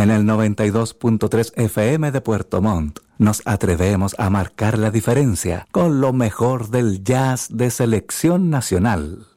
En el 92.3 FM de Puerto Montt nos atrevemos a marcar la diferencia con lo mejor del jazz de selección nacional.